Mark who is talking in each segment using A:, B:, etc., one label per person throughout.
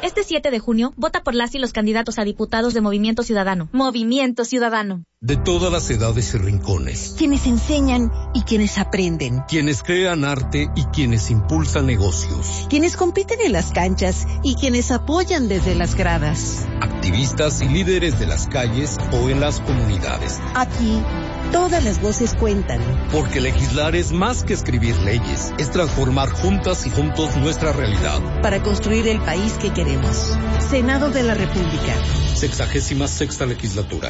A: Este 7 de junio, vota por las y los candidatos a diputados de Movimiento Ciudadano. Movimiento Ciudadano.
B: De todas las edades y rincones.
C: Quienes enseñan y quienes aprenden.
B: Quienes crean arte y quienes impulsan negocios.
C: Quienes compiten en las canchas y quienes apoyan desde las gradas.
B: Activistas y líderes de las calles o en las comunidades.
C: Aquí, todas las voces cuentan.
B: Porque legislar es más que escribir leyes, es transformar juntas y juntos nuestra realidad.
C: Para construir el país que queremos. Senado de la República.
B: 66ª legislatura.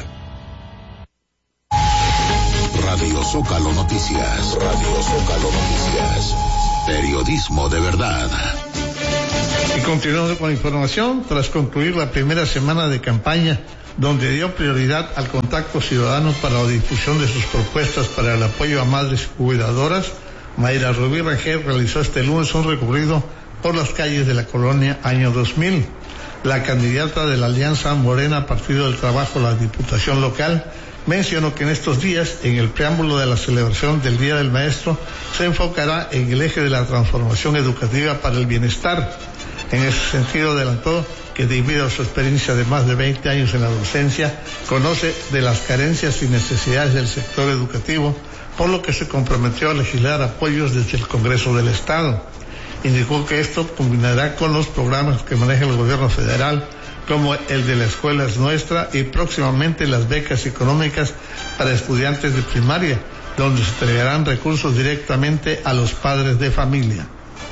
D: Radio Zócalo Noticias. Radio Zócalo Noticias. Periodismo de verdad.
E: Y continuando con la información, tras concluir la primera semana de campaña, donde dio prioridad al contacto ciudadano para la difusión de sus propuestas para el apoyo a madres cuidadoras, Mayra Rubí Rangel realizó este lunes un recorrido por las calles de la colonia Año 2000. La candidata de la Alianza Morena Partido del Trabajo a la Diputación Local mencionó que en estos días, en el preámbulo de la celebración del Día del Maestro, se enfocará en el eje de la transformación educativa para el bienestar. En ese sentido, adelantó que debido a su experiencia de más de 20 años en la docencia, conoce de las carencias y necesidades del sector educativo, por lo que se comprometió a legislar apoyos desde el Congreso del Estado. Indicó que esto combinará con los programas que maneja el gobierno federal, como el de la Escuela es Nuestra y próximamente las becas económicas para estudiantes de primaria, donde se entregarán recursos directamente a los padres de familia.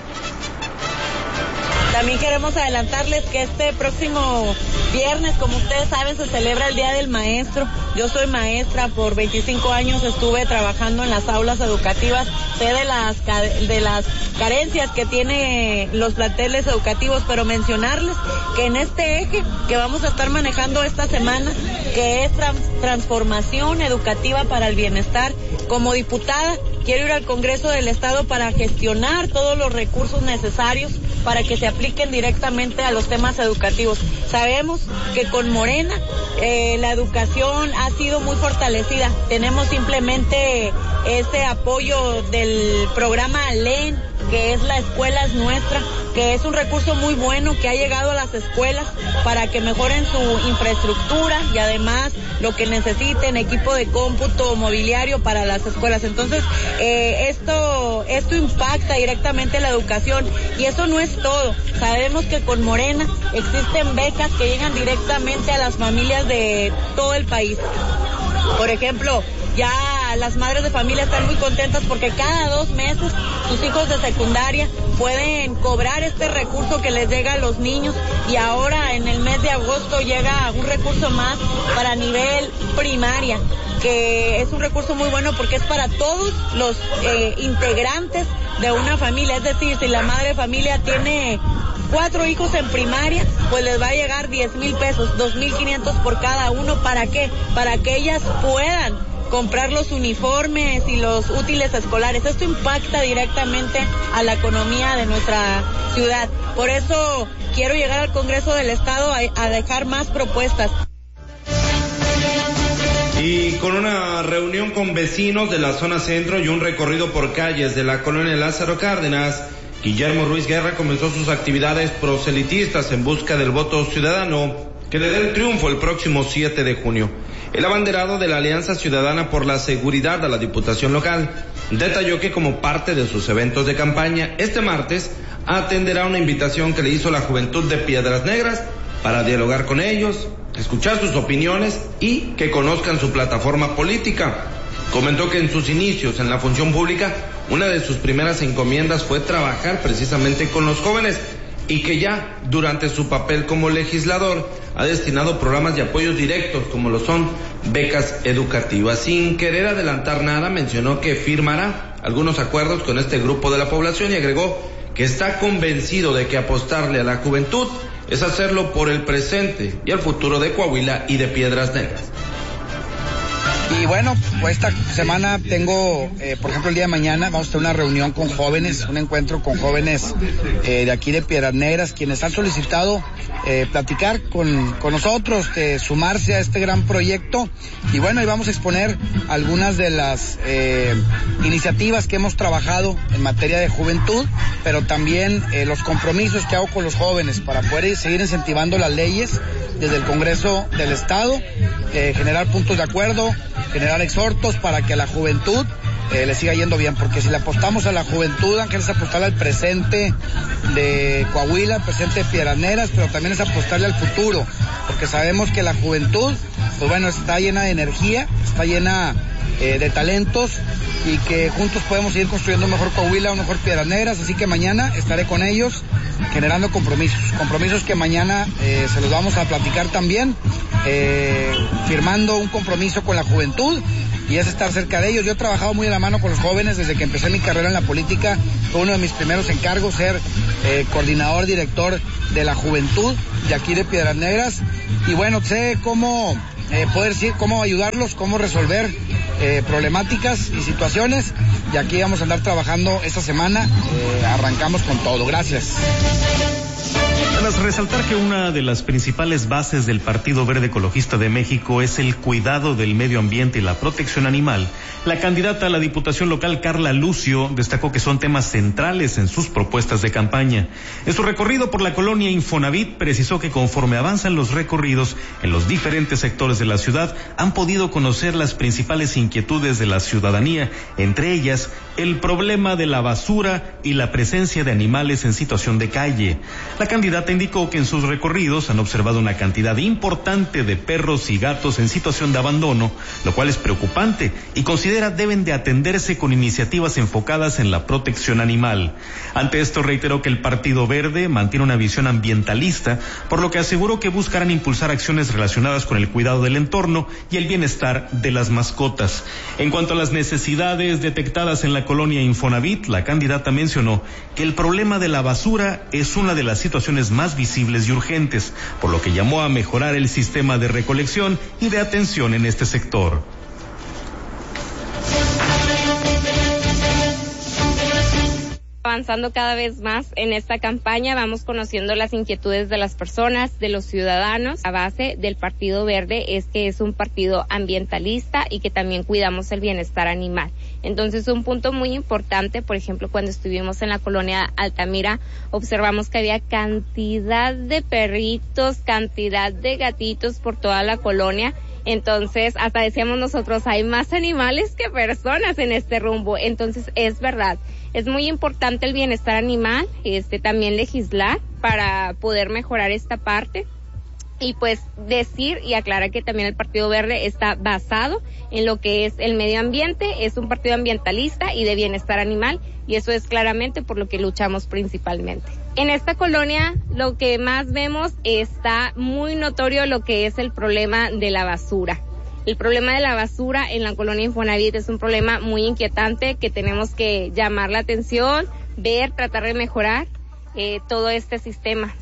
F: También queremos adelantarles que este próximo viernes, como ustedes saben, se celebra el Día del Maestro. Yo soy maestra, por 25 años estuve trabajando en las aulas educativas, sé de las carencias que tienen los planteles educativos, pero mencionarles que en este eje que vamos a estar manejando esta semana, que es transformación educativa para el bienestar, como diputada quiero ir al Congreso del Estado para gestionar todos los recursos necesarios para que se apliquen directamente a los temas educativos. Sabemos que con Morena la educación ha sido muy fortalecida. Tenemos simplemente ese apoyo del programa LEN, que es la Escuela es Nuestra, que es un recurso muy bueno que ha llegado a las escuelas para que mejoren su infraestructura y además lo que necesiten, equipo de cómputo, mobiliario para las escuelas. Entonces, esto impacta directamente la educación y eso no es todo. Sabemos que con Morena existen becas que llegan directamente a las familias de todo el país. Por ejemplo, ya las madres de familia están muy contentas porque cada 2 meses sus hijos de secundaria pueden cobrar este recurso que les llega a los niños y ahora en el mes de agosto llega un recurso más para nivel primaria, que es un recurso muy bueno porque es para todos los integrantes de una familia. Es decir, si la madre de familia tiene 4 hijos en primaria, pues les va a llegar 10,000 pesos, 2,500 por cada uno. ¿Para qué? Para que ellas puedan comprar los uniformes y los útiles escolares. Esto impacta directamente a la economía de nuestra ciudad. Por eso quiero llegar al Congreso del Estado a dejar más propuestas.
G: Y con una reunión con vecinos de la zona centro y un recorrido por calles de la colonia Lázaro Cárdenas, Guillermo Ruiz Guerra comenzó sus actividades proselitistas en busca del voto ciudadano que le dé el triunfo el próximo 7 de junio. El abanderado de la Alianza Ciudadana por la Seguridad a la Diputación Local detalló que como parte de sus eventos de campaña, este martes atenderá una invitación que le hizo la juventud de Piedras Negras para dialogar con ellos, escuchar sus opiniones y que conozcan su plataforma política. Comentó que en sus inicios en la función pública, una de sus primeras encomiendas fue trabajar precisamente con los jóvenes y que ya durante su papel como legislador ha destinado programas de apoyos directos como lo son becas educativas. Sin querer adelantar nada, mencionó que firmará algunos acuerdos con este grupo de la población y agregó que está convencido de que apostarle a la juventud es hacerlo por el presente y el futuro de Coahuila y de Piedras Negras.
H: Y bueno, pues esta semana tengo, por ejemplo, el día de mañana vamos a tener una reunión con jóvenes, un encuentro con jóvenes de aquí de Piedras Negras, quienes han solicitado platicar con nosotros, sumarse a este gran proyecto. Y bueno, ahí vamos a exponer algunas de las iniciativas que hemos trabajado en materia de juventud, pero también los compromisos que hago con los jóvenes para poder seguir incentivando las leyes desde el Congreso del Estado, generar puntos de acuerdo, generar exhortos para que a la juventud le siga yendo bien, porque si le apostamos a la juventud, Ángel, es apostarle al presente de Coahuila, al presente de Piedras Negras, pero también es apostarle al futuro, porque sabemos que la juventud, pues bueno, está llena de energía, está llena de talentos, y que juntos podemos seguir construyendo un mejor Coahuila, un mejor Piedras Negras. Así que mañana estaré con ellos generando compromisos que mañana se los vamos a platicar también, firmando un compromiso con la juventud, y es estar cerca de ellos. Yo he trabajado muy de la mano con los jóvenes desde que empecé mi carrera en la política. Fue uno de mis primeros encargos ser coordinador, director de la juventud de aquí de Piedras Negras, y bueno, sé cómo cómo ayudarlos, cómo resolver problemáticas y situaciones, y aquí vamos a andar trabajando esta semana. Arrancamos con todo. Gracias.
I: Tras resaltar que una de las principales bases del Partido Verde Ecologista de México es el cuidado del medio ambiente y la protección animal, la candidata a la Diputación Local, Carla Lucio, destacó que son temas centrales en sus propuestas de campaña. En su recorrido por la colonia Infonavit, precisó que conforme avanzan los recorridos en los diferentes sectores de la ciudad, han podido conocer las principales inquietudes de la ciudadanía, entre ellas el problema de la basura y la presencia de animales en situación de calle. La candidata indicó que en sus recorridos han observado una cantidad importante de perros y gatos en situación de abandono, lo cual es preocupante y considera deben de atenderse con iniciativas enfocadas en la protección animal. Ante esto reiteró que el Partido Verde mantiene una visión ambientalista, por lo que aseguró que buscarán impulsar acciones relacionadas con el cuidado del entorno y el bienestar de las mascotas. En cuanto a las necesidades detectadas en la colonia Infonavit, la candidata mencionó que el problema de la basura es una de las situaciones más visibles y urgentes, por lo que llamó a mejorar el sistema de recolección y de atención en este sector.
J: Avanzando cada vez más en esta campaña, vamos conociendo las inquietudes de las personas, de los ciudadanos. La base del Partido Verde es que es un partido ambientalista y que también cuidamos el bienestar animal. Entonces, un punto muy importante, por ejemplo, cuando estuvimos en la colonia Altamira, observamos que había cantidad de perritos, cantidad de gatitos por toda la colonia. Entonces, hasta decíamos nosotros, hay más animales que personas en este rumbo. Entonces, es verdad, es muy importante el bienestar animal, también legislar para poder mejorar esta parte. Y pues decir y aclarar que también el Partido Verde está basado en lo que es el medio ambiente, es un partido ambientalista y de bienestar animal, y eso es claramente por lo que luchamos principalmente. En esta colonia lo que más vemos está muy notorio lo que es el problema de la basura. El problema de la basura en la colonia Infonavit es un problema muy inquietante que tenemos que llamar la atención, ver, tratar de mejorar todo este sistema.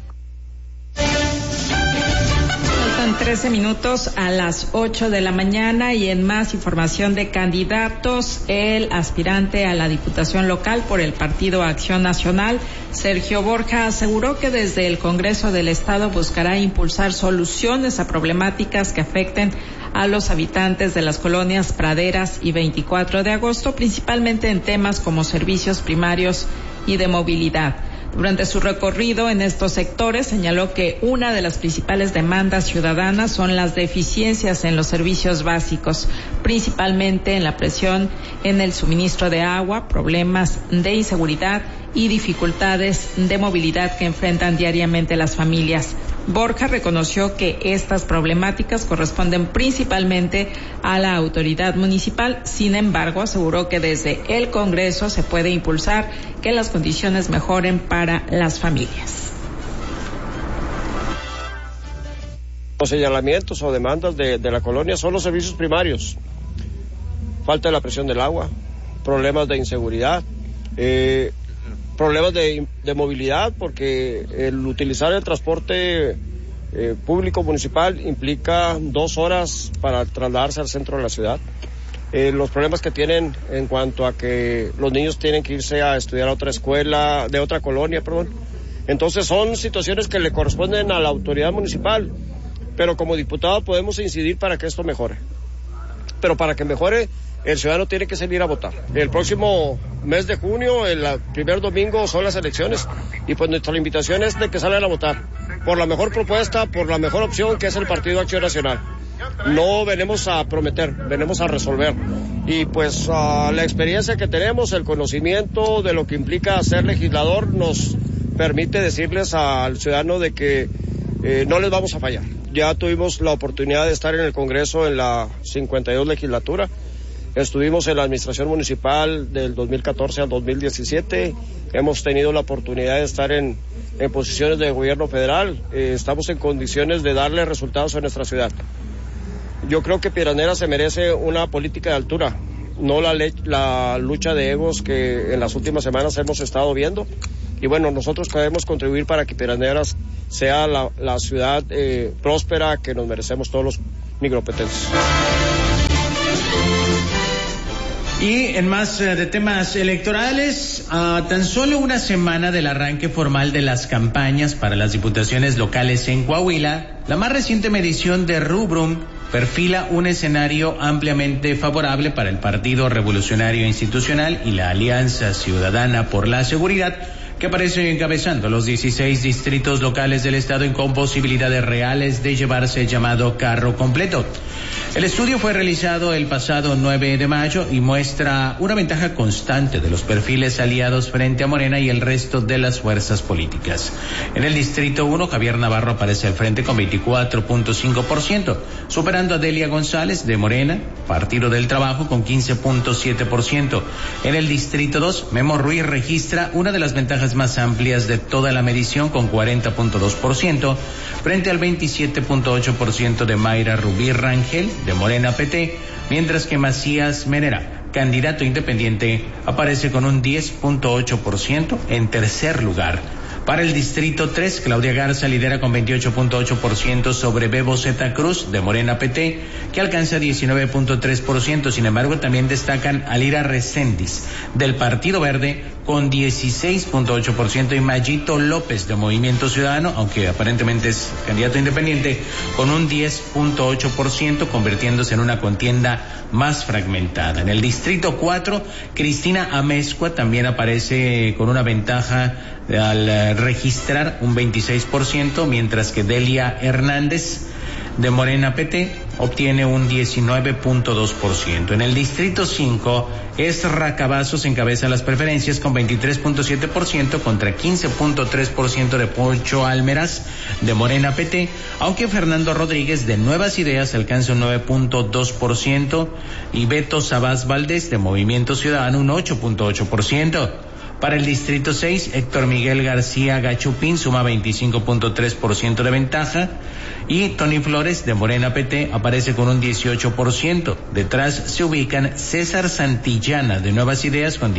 K: 13 minutos a las 8 de la mañana, y en más información de candidatos, el aspirante a la Diputación Local por el Partido Acción Nacional, Sergio Borja, aseguró que desde el Congreso del Estado buscará impulsar soluciones a problemáticas que afecten a los habitantes de las colonias Praderas y 24 de agosto, principalmente en temas como servicios primarios y de movilidad. Durante su recorrido en estos sectores, señaló que una de las principales demandas ciudadanas son las deficiencias en los servicios básicos, principalmente en la presión en el suministro de agua, problemas de inseguridad y dificultades de movilidad que enfrentan diariamente las familias. Borja reconoció que estas problemáticas corresponden principalmente a la autoridad municipal. Sin embargo, aseguró que desde el Congreso se puede impulsar que las condiciones mejoren para las familias.
L: Los señalamientos o demandas de la colonia son los servicios primarios, falta de la presión del agua, problemas de inseguridad, problemas de movilidad, porque el utilizar el transporte público municipal implica 2 horas para trasladarse al centro de la ciudad. Los problemas que tienen en cuanto a que los niños tienen que irse a estudiar a otra escuela, de otra colonia, perdón. Entonces son situaciones que le corresponden a la autoridad municipal, pero como diputado podemos incidir para que esto mejore. Pero para que mejore, el ciudadano tiene que salir a votar. El próximo mes de junio, el primer domingo, son las elecciones, y pues nuestra invitación es de que salgan a votar por la mejor propuesta, por la mejor opción, que es el Partido Acción Nacional. No venimos a prometer, venimos a resolver. Y pues la experiencia que tenemos, el conocimiento de lo que implica ser legislador, nos permite decirles al ciudadano de que no les vamos a fallar. Ya tuvimos la oportunidad de estar en el Congreso en la 52 legislatura. Estuvimos en la administración municipal del 2014 al 2017. Hemos tenido la oportunidad de estar en posiciones de gobierno federal. Estamos en condiciones de darle resultados a nuestra ciudad. Yo creo que Piedras Negras se merece una política de altura, no la lucha de egos que en las últimas semanas hemos estado viendo. Y bueno, nosotros podemos contribuir para que Piedras Negras sea la ciudad próspera que nos merecemos todos los micropetenses.
M: Y en más de temas electorales, a tan solo una semana del arranque formal de las campañas para las diputaciones locales en Coahuila, la más reciente medición de Rubrum perfila un escenario ampliamente favorable para el Partido Revolucionario Institucional y la Alianza Ciudadana por la Seguridad, que aparece encabezando los 16 distritos locales del estado con posibilidades reales de llevarse el llamado carro completo. El estudio fue realizado el pasado 9 de mayo y muestra una ventaja constante de los perfiles aliados frente a Morena y el resto de las fuerzas políticas. En el distrito 1, Javier Navarro aparece al frente con 24.5%, superando a Delia González de Morena, Partido del Trabajo, con 15.7%. En el distrito 2, Memo Ruiz registra una de las ventajas más amplias de toda la medición con 40.2%, frente al 27.8% de Mayra Rubí Rangel de Morena PT, mientras que Macías Menera, candidato independiente, aparece con un 10.8% en tercer lugar. Para el distrito 3, Claudia Garza lidera con 28.8% sobre Bebo Zeta Cruz de Morena PT, que alcanza 19.3%. Sin embargo, también destacan a Lira Reséndiz del Partido Verde con 16.8% y Mayito López de Movimiento Ciudadano, aunque aparentemente es candidato independiente, con un 10.8%, convirtiéndose en una contienda más fragmentada. En el distrito 4, Cristina Amezcua también aparece con una ventaja al registrar un 26%, mientras que Delia Hernández de Morena PT obtiene un 19.2%. En el distrito 5, Esra Cavazos encabeza las preferencias con 23.7% contra 15.3% de Poncho Almeraz de Morena PT, aunque Fernando Rodríguez de Nuevas Ideas alcanza un 9.2% y Beto Sabás Valdés de Movimiento Ciudadano un 8.8%. Para el distrito 6, Héctor Miguel García Gachupín suma 25.3% de ventaja y Tony Flores de Morena PT aparece con un 18%. Detrás se ubican César Santillana de Nuevas Ideas con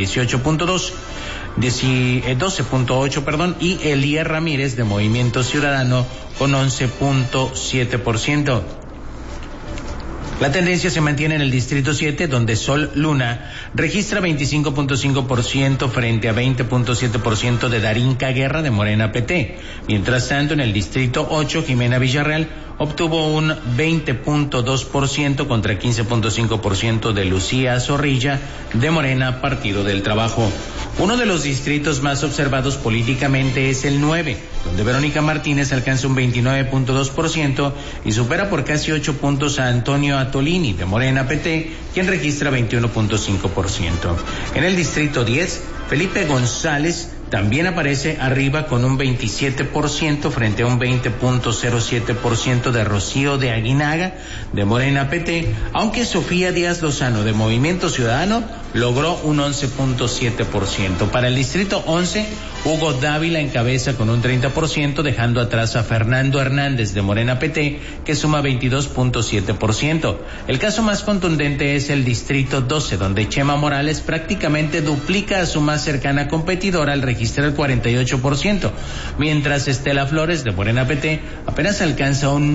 M: 12.8, y Elías Ramírez de Movimiento Ciudadano con 11.7%. La tendencia se mantiene en el distrito 7, donde Sol Luna registra 25.5% frente a 20.7% de Darinka Guerra de Morena PT. Mientras tanto, en el distrito 8, Jimena Villarreal obtuvo un 20.2% contra 15.5% de Lucía Zorrilla de Morena, Partido del Trabajo. Uno de los distritos más observados políticamente es el 9, donde Verónica Martínez alcanza un 29.2% y supera por casi 8 puntos a Antonio Atolini de Morena PT, quien registra 21.5%. En el distrito 10, Felipe González también aparece arriba con un 27% frente a un 20.07% de Rocío de Aguinaga de Morena PT, aunque Sofía Díaz Lozano de Movimiento Ciudadano logró un 11.7%. Para el distrito 11, Hugo Dávila encabeza con un 30%, dejando atrás a Fernando Hernández de Morena PT, que suma 22.7%. El caso más contundente es el distrito 12, donde Chema Morales prácticamente duplica a su más cercana competidora al registrar el 48%, mientras Estela Flores de Morena PT apenas alcanza un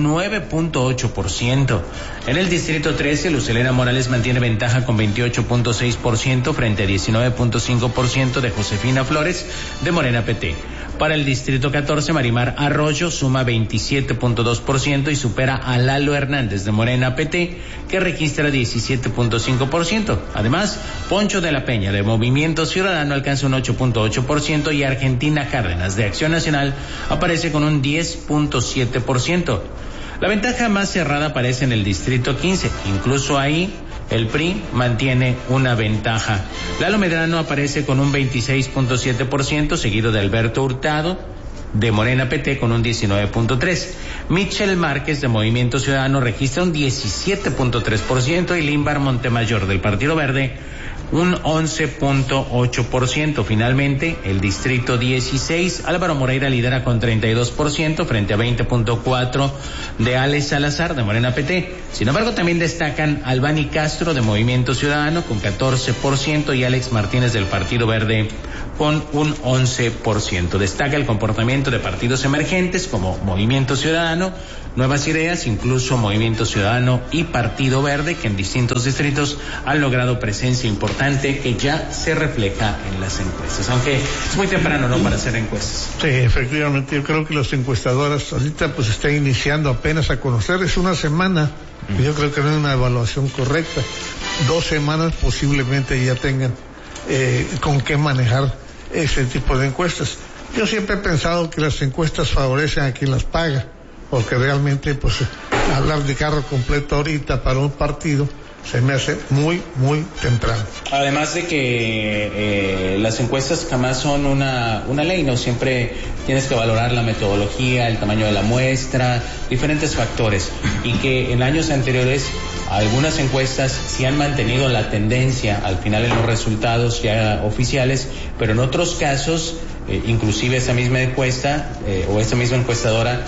M: 9.8%. En el distrito 13, Lucelena Morales mantiene ventaja con 28.6% frente a 19.5% de Josefina Flores de Morena PT. Para el distrito 14, Marimar Arroyo suma 27.2% y supera a Lalo Hernández de Morena PT, que registra 17.5%. Además, Poncho de la Peña de Movimiento Ciudadano alcanza un 8.8% y Argentina Cárdenas de Acción Nacional aparece con un 10.7%. La ventaja más cerrada aparece en el distrito 15, incluso ahí el PRI mantiene una ventaja. Lalo Medrano aparece con un 26.7%, seguido de Alberto Hurtado de Morena PT con un 19.3%. Michel Márquez de Movimiento Ciudadano registra un 17.3% y Límbar Montemayor del Partido Verde un 11.8%. Finalmente, el distrito 16, Álvaro Moreira lidera con 32% frente a 20.4% de Alex Salazar de Morena PT. Sin embargo, también destacan Albani Castro de Movimiento Ciudadano con 14% y Alex Martínez del Partido Verde con un 11%. Destaca el comportamiento de partidos emergentes como Movimiento Ciudadano, Nuevas Ideas, incluso Movimiento Ciudadano y Partido Verde, que en distintos distritos han logrado presencia importante que ya se refleja en las encuestas, aunque es muy temprano, ¿no?, para hacer encuestas.
E: Sí, efectivamente, yo creo que las encuestadoras ahorita pues están iniciando apenas a conocer, es una semana, yo creo que no es una evaluación correcta, 2 semanas posiblemente ya tengan con qué manejar ese tipo de encuestas. Yo siempre he pensado que las encuestas favorecen a quien las paga, porque realmente pues hablar de carro completo ahorita para un partido se me hace muy temprano.
M: Además de que las encuestas jamás son una ley, ¿no? Siempre tienes que valorar la metodología, el tamaño de la muestra, diferentes factores, y que en años anteriores algunas encuestas sí han mantenido la tendencia al final en los resultados ya oficiales, pero en otros casos inclusive esa misma encuesta o esa misma encuestadora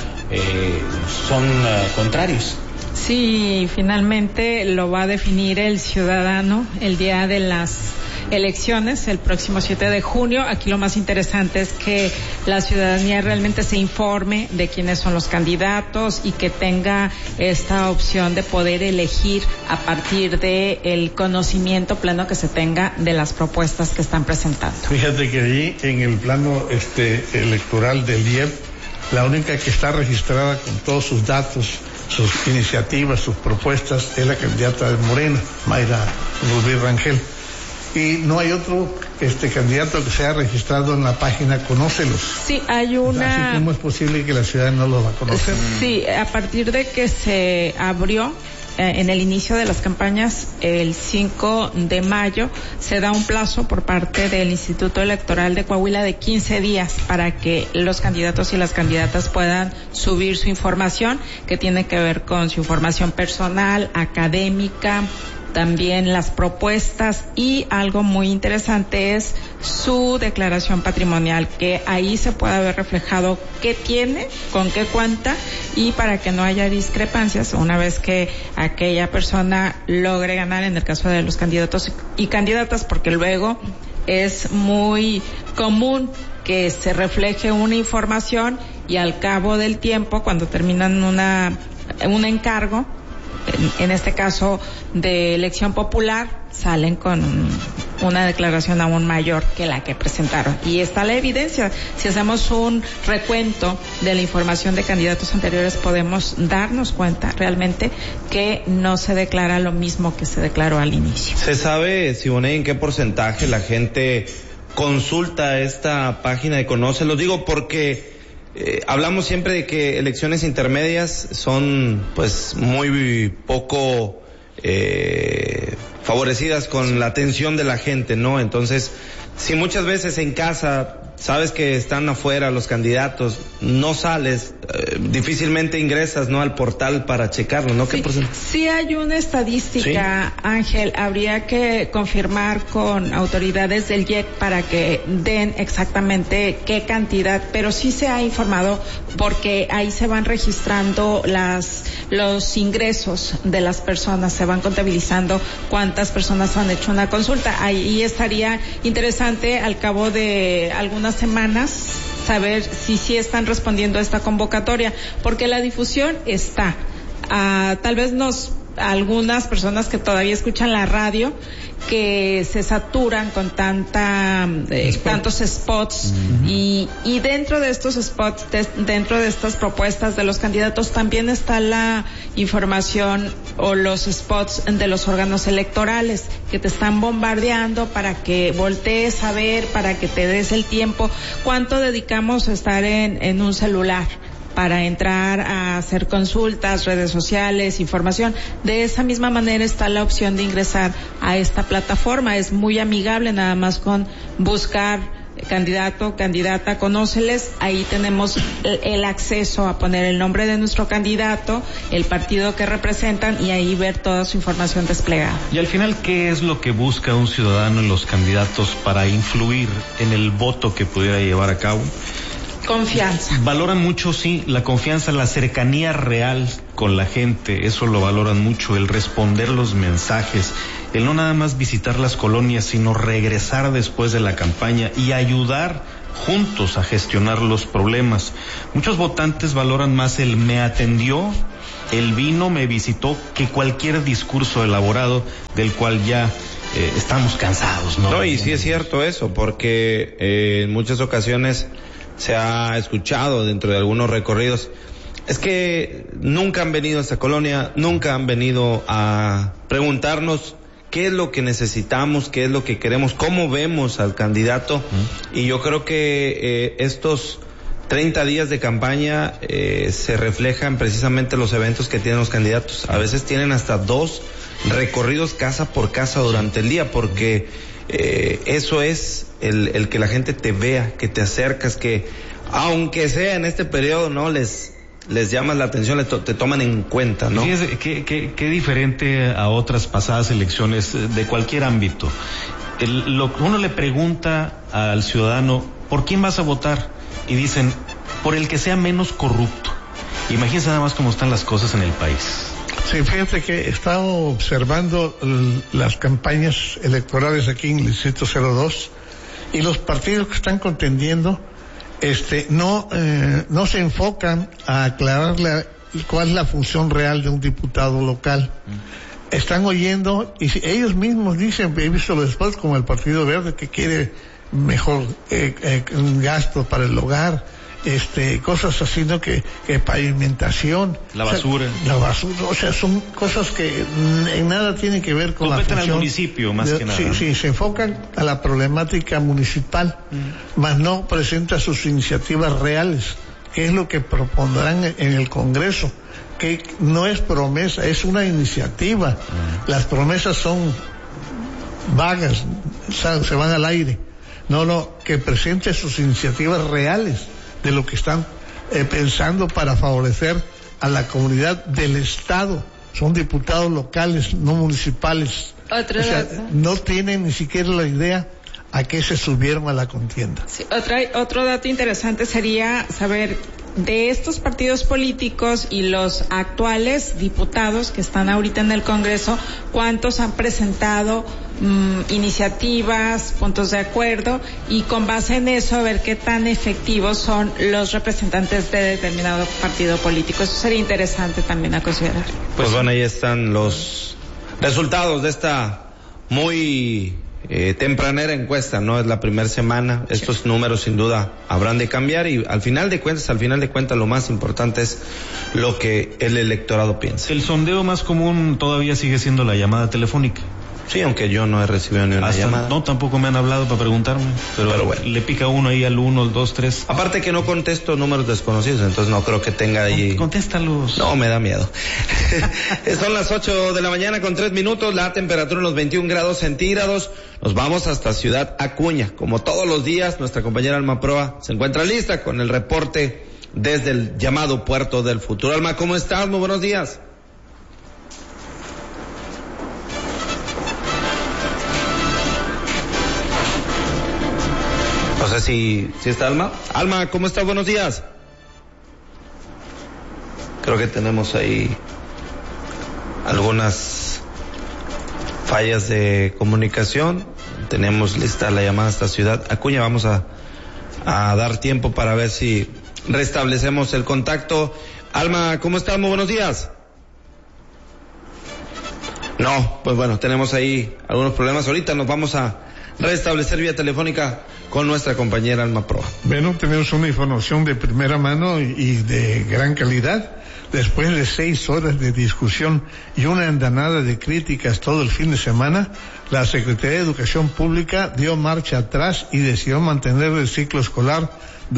M: son contrarios.
K: Sí, finalmente lo va a definir el ciudadano el día de las elecciones, el próximo 7 de junio. Aquí lo más interesante es que la ciudadanía realmente se informe de quiénes son los candidatos y que tenga esta opción de poder elegir a partir de el conocimiento pleno que se tenga de las propuestas que están presentando.
E: Fíjate que allí en el plano electoral del IEP, la única que está registrada con todos sus datos, sus iniciativas, sus propuestas, es la candidata de Morena, Mayra Rubí Rangel. Y no hay otro candidato que sea registrado en la página Conócelos.
K: Sí, hay una...
E: Así, ¿cómo es posible que la ciudad no lo va a conocer?
K: Sí, a partir de que se abrió en el inicio de las campañas, el 5 de mayo, se da un plazo por parte del Instituto Electoral de Coahuila de 15 días para que los candidatos y las candidatas puedan subir su información, que tiene que ver con su información personal, académica, también las propuestas, y algo muy interesante es su declaración patrimonial, que ahí se puede ver reflejado qué tiene, con qué cuenta, y para que no haya discrepancias una vez que aquella persona logre ganar, en el caso de los candidatos y candidatas, porque luego es muy común que se refleje una información y al cabo del tiempo, cuando terminan un encargo, en este caso de elección popular, salen con una declaración aún mayor que la que presentaron. Y está la evidencia. Si hacemos un recuento de la información de candidatos anteriores, podemos darnos cuenta realmente que no se declara lo mismo que se declaró al inicio.
G: ¿Se sabe, Siboney, en qué porcentaje la gente consulta esta página de Conoce? Lo digo porque hablamos siempre de que elecciones intermedias son pues muy poco favorecidas con la atención de la gente, ¿no? Entonces, si muchas veces en casa sabes que están afuera los candidatos, no sales, difícilmente ingresas, ¿no?, al portal para checarlo, ¿no?
K: Sí, sí hay una estadística, ¿sí? Ángel, habría que confirmar con autoridades del IEC para que den exactamente qué cantidad, pero sí se ha informado porque ahí se van registrando los ingresos de las personas, se van contabilizando cuántas personas han hecho una consulta. Ahí estaría interesante al cabo de algunas semanas saber si sí están respondiendo a esta convocatoria, porque la difusión está. Tal vez algunas personas que todavía escuchan la radio, que se saturan con tantos spots, y dentro de estos spots, dentro de estas propuestas de los candidatos, también está la información o los spots de los órganos electorales que te están bombardeando para que voltees a ver, para que te des el tiempo. ¿Cuánto dedicamos a estar en un celular para entrar a hacer consultas, redes sociales, información? De esa misma manera está la opción de ingresar a esta plataforma. Es muy amigable, nada más con buscar candidato, candidata, conóceles. Ahí tenemos el acceso a poner el nombre de nuestro candidato, el partido que representan, y ahí ver toda su información desplegada.
I: Y al final, ¿qué es lo que busca un ciudadano en los candidatos para influir en el voto que pudiera llevar a cabo?
K: Confianza.
I: Valoran mucho, sí, la confianza, la cercanía real con la gente, eso lo valoran mucho, el responder los mensajes, el no nada más visitar las colonias, sino regresar después de la campaña y ayudar juntos a gestionar los problemas. Muchos votantes valoran más el me atendió, el vino, me visitó, que cualquier discurso elaborado del cual ya estamos cansados, ¿no?
G: No, y sí es cierto eso, porque en muchas ocasiones se ha escuchado dentro de algunos recorridos, es que nunca han venido a esta colonia, nunca han venido a preguntarnos qué es lo que necesitamos, qué es lo que queremos, cómo vemos al candidato. Y yo creo que estos 30 días de campaña se reflejan precisamente los eventos que tienen los candidatos. A veces tienen hasta 2 recorridos casa por casa durante el día, porque eso es el que la gente te vea, que te acercas, que aunque sea en este periodo, ¿no?, les llamas la atención, te toman en cuenta, ¿no?
I: Fíjese, qué diferente a otras pasadas elecciones de cualquier ámbito. Uno le pregunta al ciudadano, ¿por quién vas a votar? Y dicen, por el que sea menos corrupto. Imagínense nada más cómo están las cosas en el país.
E: Sí, fíjate que he estado observando las campañas electorales aquí en el Distrito 02, y los partidos que están contendiendo no se enfocan a aclararle cuál es la función real de un diputado local. Están oyendo, y ellos mismos dicen, he visto los spots como el Partido Verde, que quiere mejor gasto para el hogar, cosas así, ¿no? Que pavimentación,
I: la basura,
E: o sea, son cosas que en nada tienen que ver con la función
I: al municipio, más que nada.
E: Sí, se enfocan a la problemática municipal, mas no presenta sus iniciativas reales, que es lo que propondrán en el Congreso, que no es promesa, es una iniciativa. Las promesas son vagas, se van al aire. No, que presente sus iniciativas reales de lo que están pensando para favorecer a la comunidad del Estado. Son diputados locales, no municipales. No tienen ni siquiera la idea a qué se subieron a la contienda.
K: Sí, otro dato interesante sería saber de estos partidos políticos y los actuales diputados que están ahorita en el Congreso, cuántos han presentado iniciativas, puntos de acuerdo, y con base en eso a ver qué tan efectivos son los representantes de determinado partido político. Eso sería interesante también a considerar.
G: Pues bueno, ahí están los resultados de esta muy tempranera encuesta, ¿no? Es la primera semana. Estos números sin duda habrán de cambiar, y al final de cuentas lo más importante es lo que el electorado piensa.
I: El sondeo más común todavía sigue siendo la llamada telefónica.
G: Sí, aunque yo no he recibido ni una llamada.
I: No, tampoco me han hablado para preguntarme, pero bueno, le pica uno ahí al 1, al 2, 3.
G: Aparte que no contesto números desconocidos, entonces no creo que tenga ahí...
I: Contéstalos.
G: No, me da miedo. Son las 8 de la mañana con 3 minutos, la temperatura en los 21 grados centígrados. Nos vamos hasta Ciudad Acuña. Como todos los días, nuestra compañera Alma Proa se encuentra lista con el reporte desde el llamado Puerto del Futuro. Alma, ¿cómo estás? Muy buenos días. No sé si está Alma. Alma, ¿cómo estás? Buenos días. Creo que tenemos ahí algunas fallas de comunicación. Tenemos lista la llamada a esta ciudad Acuña. Vamos a dar tiempo para ver si restablecemos el contacto. Alma, ¿cómo estás? Muy buenos días. No, pues bueno, tenemos ahí algunos problemas. Ahorita nos vamos a restablecer vía telefónica con nuestra compañera Alma Proa.
E: Bueno, tenemos una información de primera mano y de gran calidad. Después de 6 horas de discusión y una andanada de críticas todo el fin de semana, la Secretaría de Educación Pública dio marcha atrás y decidió mantener el ciclo escolar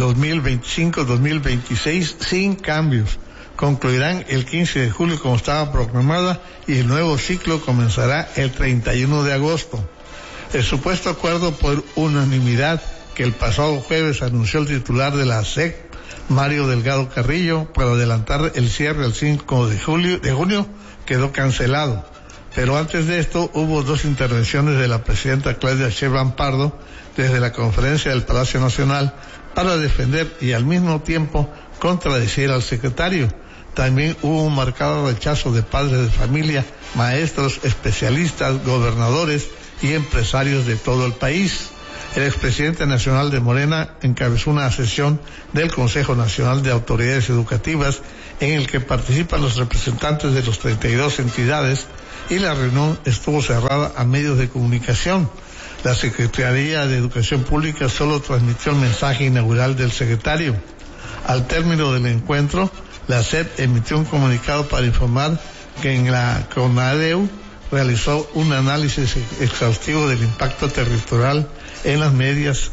E: 2025-2026 sin cambios. Concluirán el 15 de julio como estaba programada y el nuevo ciclo comenzará el 31 de agosto. El supuesto acuerdo por unanimidad que el pasado jueves anunció el titular de la SEC, Mario Delgado Carrillo, para adelantar el cierre el 5 de junio, quedó cancelado. Pero antes de esto hubo 2 intervenciones de la presidenta Claudia Sheinbaum Pardo desde la conferencia del Palacio Nacional para defender y al mismo tiempo contradecir al secretario. También hubo un marcado rechazo de padres de familia, maestros, especialistas, gobernadores y empresarios de todo el país. El expresidente nacional de Morena encabezó una sesión del Consejo Nacional de Autoridades Educativas en el que participan los representantes de los 32 entidades y la reunión estuvo cerrada a medios de comunicación. La Secretaría de Educación Pública solo transmitió el mensaje inaugural del secretario. Al término del encuentro, la SEP emitió un comunicado para informar que en la CONADEU realizó un análisis exhaustivo del impacto territorial en las medidas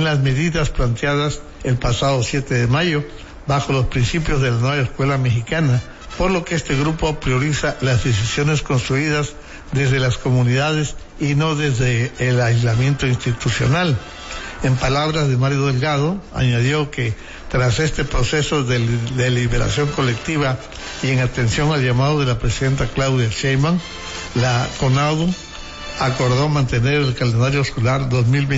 E: planteadas el pasado 7 de mayo bajo los principios de la nueva escuela mexicana, por lo que este grupo prioriza las decisiones construidas desde las comunidades y no desde el aislamiento institucional. En palabras de Mario Delgado, añadió que tras este proceso de deliberación colectiva y en atención al llamado de la presidenta Claudia Sheinbaum, la CONADU acordó mantener el calendario escolar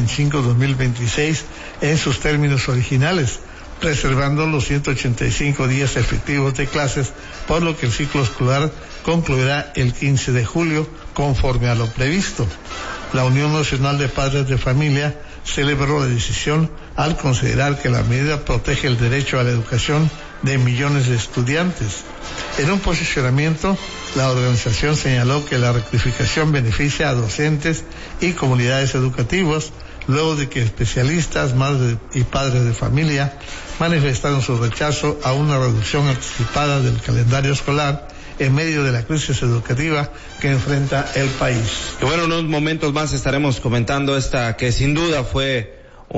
E: 2025-2026 en sus términos originales, preservando los 185 días efectivos de clases, por lo que el ciclo escolar concluirá el 15 de julio conforme a lo previsto. La Unión Nacional de Padres de Familia celebró la decisión al considerar que la medida protege el derecho a la educación de millones de estudiantes. En un posicionamiento, la organización señaló que la rectificación beneficia a docentes y comunidades educativas, luego de que especialistas, madres y padres de familia manifestaron su rechazo a una reducción anticipada del calendario escolar en medio de la crisis educativa que enfrenta el país.
G: Y bueno, en unos momentos más estaremos comentando esta que sin duda fue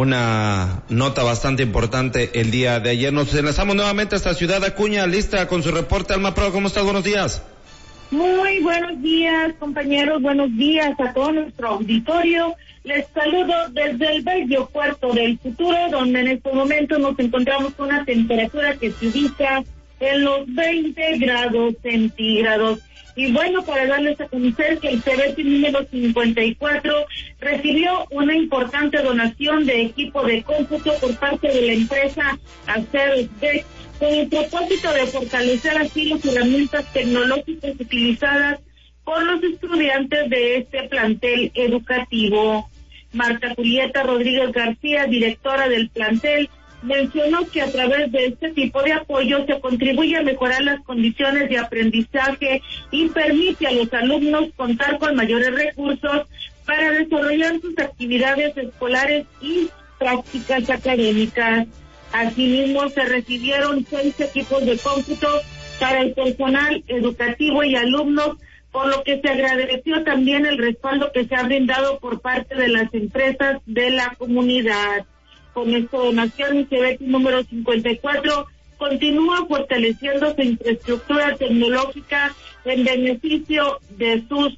G: una nota bastante importante el día de ayer. Nos enlazamos nuevamente hasta Ciudad Acuña, lista con su reporte. Alma Pro, ¿cómo estás? Buenos días.
N: Muy buenos días, compañeros, buenos días a todo nuestro auditorio. Les saludo desde el bello Puerto del Futuro, donde en estos momentos nos encontramos con una temperatura que se ubica en los 20 grados centígrados. Y bueno, para darles a conocer que el CEBETI número 54 recibió una importante donación de equipo de cómputo por parte de la empresa Aceresbec, con el propósito de fortalecer así las herramientas tecnológicas utilizadas por los estudiantes de este plantel educativo. Marta Julieta Rodríguez García, directora del plantel, mencionó que a través de este tipo de apoyo se contribuye a mejorar las condiciones de aprendizaje y permite a los alumnos contar con mayores recursos para desarrollar sus actividades escolares y prácticas académicas. Asimismo, se recibieron 6 equipos de cómputo para el personal educativo y alumnos, por lo que se agradeció también el respaldo que se ha brindado por parte de las empresas de la comunidad. Con esta donación, el CEBETI número 54 continúa fortaleciendo su infraestructura tecnológica en beneficio de sus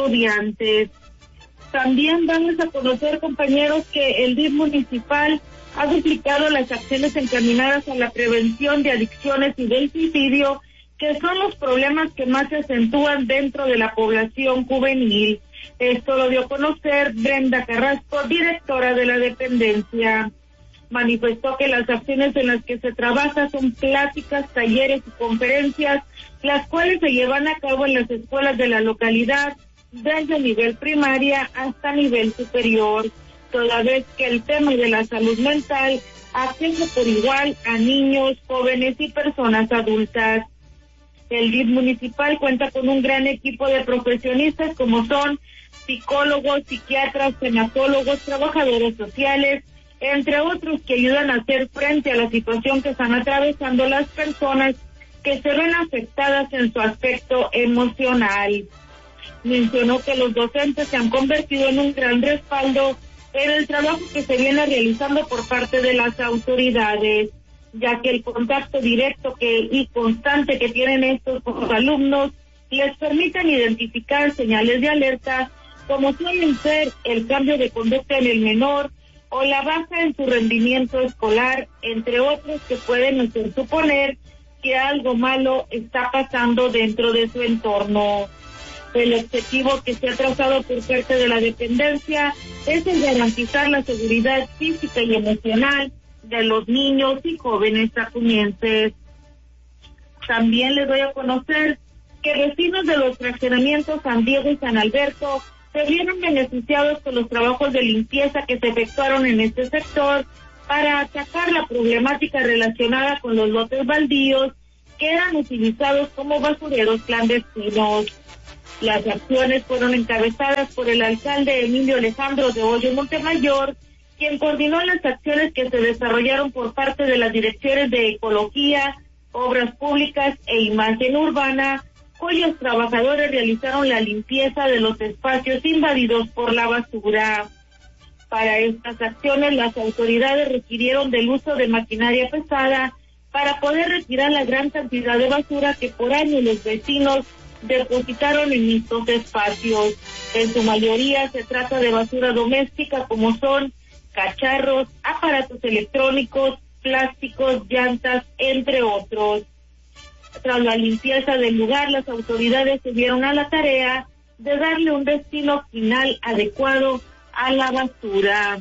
N: estudiantes. También vamos a conocer, compañeros, que el DIF municipal ha duplicado las acciones encaminadas a la prevención de adicciones y del suicidio, que son los problemas que más se acentúan dentro de la población juvenil. Esto lo dio a conocer Brenda Carrasco, directora de la dependencia. Manifestó que las acciones en las que se trabaja son pláticas, talleres y conferencias, las cuales se llevan a cabo en las escuelas de la localidad, desde nivel primaria hasta nivel superior, toda vez que el tema de la salud mental afecta por igual a niños, jóvenes y personas adultas. El DIF municipal cuenta con un gran equipo de profesionistas como son psicólogos, psiquiatras, tanatólogos, trabajadores sociales, entre otros, que ayudan a hacer frente a la situación que están atravesando las personas que se ven afectadas en su aspecto emocional. Mencionó que los docentes se han convertido en un gran respaldo en el trabajo que se viene realizando por parte de las autoridades, ya que el contacto directo y constante que tienen estos con los alumnos les permiten identificar señales de alerta, como suelen ser el cambio de conducta en el menor o la baja en su rendimiento escolar, entre otros, que pueden hacer suponer que algo malo está pasando dentro de su entorno. El objetivo que se ha trazado por parte de la dependencia es el garantizar la seguridad física y emocional de los niños y jóvenes tacuñenses. También les doy a conocer que vecinos de los fraccionamientos San Diego y San Alberto se vieron beneficiados con los trabajos de limpieza que se efectuaron en este sector para atacar la problemática relacionada con los lotes baldíos que eran utilizados como basureros clandestinos. Las acciones fueron encabezadas por el alcalde Emilio Alejandro de Hoyo Montemayor, quien coordinó las acciones que se desarrollaron por parte de las direcciones de Ecología, Obras Públicas e Imagen Urbana, cuyos trabajadores realizaron la limpieza de los espacios invadidos por la basura. Para estas acciones, las autoridades requirieron del uso de maquinaria pesada para poder retirar la gran cantidad de basura que por años los vecinos depositaron en estos espacios. En su mayoría se trata de basura doméstica, como son cacharros, aparatos electrónicos, plásticos, llantas, entre otros. Tras la limpieza del lugar, las autoridades se dieron a la tarea de darle un destino final adecuado a la basura.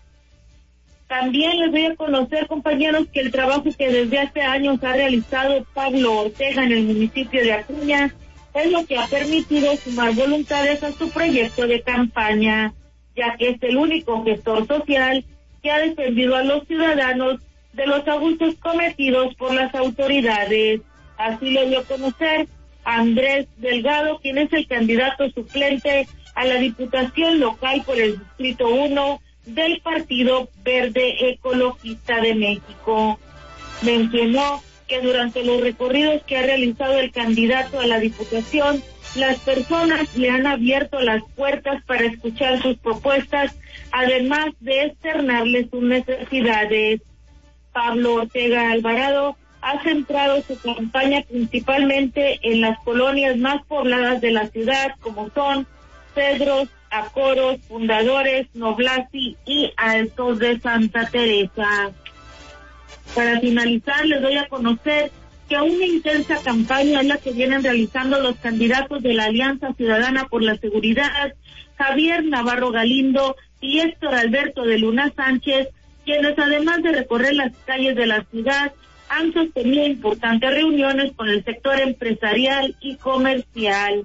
N: También les voy a conocer, compañeros, que el trabajo que desde hace años ha realizado Pablo Ortega en el municipio de Acuña es lo que ha permitido sumar voluntades a su proyecto de campaña, ya que es el único gestor social que ha defendido a los ciudadanos de los abusos cometidos por las autoridades. Así lo dio a conocer Andrés Delgado, quien es el candidato suplente a la Diputación Local por el Distrito 1 del Partido Verde Ecologista de México. Mencionó que durante los recorridos que ha realizado el candidato a la Diputación, las personas le han abierto las puertas para escuchar sus propuestas, además de externarles sus necesidades. Pablo Ortega Alvarado ha centrado su campaña principalmente en las colonias más pobladas de la ciudad, como son Cedros, Acoros, Fundadores, Noblasi y Altos de Santa Teresa. Para finalizar, les doy a conocer que una intensa campaña es la que vienen realizando los candidatos de la Alianza Ciudadana por la Seguridad, Javier Navarro Galindo y Héctor Alberto de Luna Sánchez, quienes además de recorrer las calles de la ciudad, han sostenido importantes reuniones con el sector empresarial y comercial.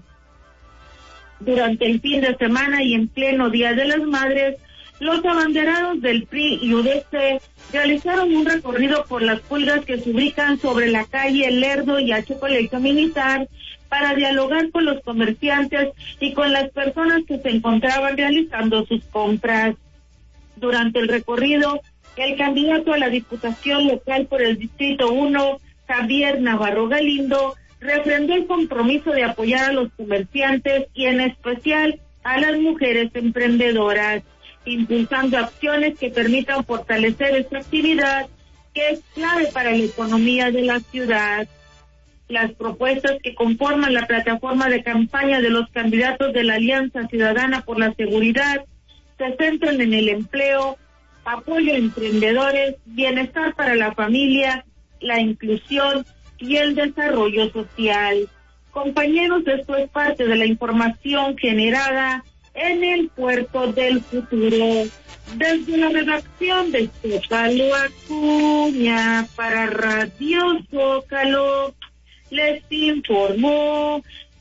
N: Durante el fin de semana y en pleno Día de las Madres, los abanderados del PRI y UDC realizaron un recorrido por las pulgas que se ubican sobre la calle Lerdo y H. Colegio Militar para dialogar con los comerciantes y con las personas que se encontraban realizando sus compras. Durante el recorrido, el candidato a la Diputación Local por el Distrito 1, Javier Navarro Galindo, refrendó el compromiso de apoyar a los comerciantes y en especial a las mujeres emprendedoras, impulsando acciones que permitan fortalecer esta actividad que es clave para la economía de la ciudad. Las propuestas que conforman la plataforma de campaña de los candidatos de la Alianza Ciudadana por la Seguridad se centran en el empleo, apoyo a emprendedores, bienestar para la familia, la inclusión y el desarrollo social. Compañeros, esto es parte de la información generada en el Puerto del Futuro. Desde la redacción de Zócalo Acuña para Radio Zócalo, les informó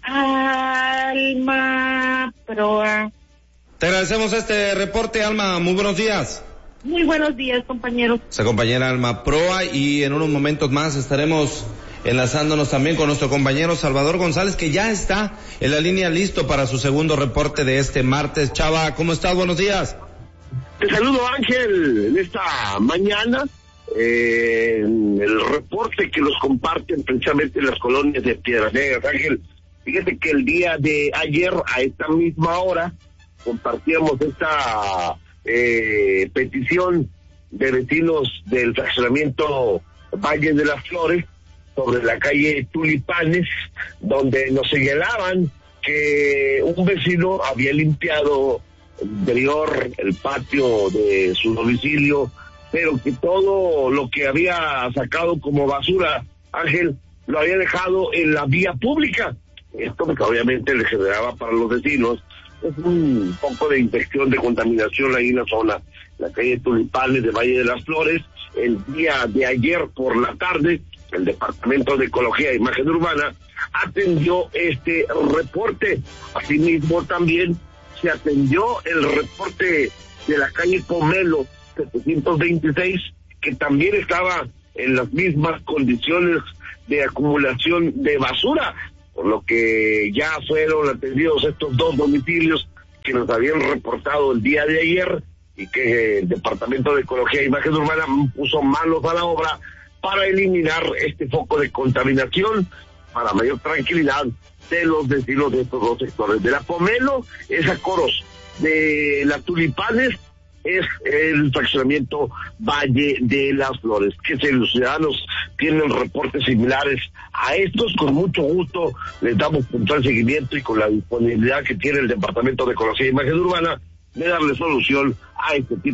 N: Alma Proa.
G: Te agradecemos este reporte, Alma. Muy buenos días.
N: Muy buenos días, compañeros.
G: Esa compañera Alma Proa, y en unos momentos más estaremos enlazándonos también con nuestro compañero Salvador González, que ya está en la línea listo para su segundo reporte de este martes. Chava, ¿cómo estás? Buenos días.
O: Te saludo, Ángel, en esta mañana, el reporte que nos comparten precisamente en las colonias de Piedras Negras. Ángel, fíjate que el día de ayer, a esta misma hora, compartíamos esta petición de vecinos del fraccionamiento Valle de las Flores sobre la calle Tulipanes, donde nos señalaban que un vecino había limpiado el interior, el patio de su domicilio, pero que todo lo que había sacado como basura, Ángel, lo había dejado en la vía pública. Esto porque obviamente le generaba para los vecinos un poco de infección, de contaminación ahí en la zona, la calle Tulipanes de Valle de las Flores. El día de ayer por la tarde, el Departamento de Ecología e Imagen Urbana atendió este reporte. Asimismo también se atendió el reporte de la calle Pomelo 726, que también estaba en las mismas condiciones de acumulación de basura, por lo que ya fueron atendidos estos dos domicilios que nos habían reportado el día de ayer, y que el Departamento de Ecología e Imagen Urbana puso manos a la obra para eliminar este foco de contaminación, para mayor tranquilidad de los vecinos de estos dos sectores. De la Pomelo es a Coros, de la Tulipanes es el fraccionamiento Valle de las Flores. Que si los ciudadanos tienen reportes similares a estos, con mucho gusto les damos puntual seguimiento, y con la disponibilidad que tiene el Departamento de Ecología e Imagen Urbana de darle solución a este tipo